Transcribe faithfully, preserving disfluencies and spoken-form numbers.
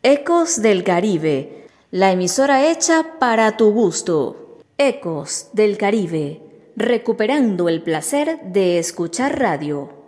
Ecos del Caribe, la emisora hecha para tu gusto. Ecos del Caribe, recuperando el placer de escuchar radio.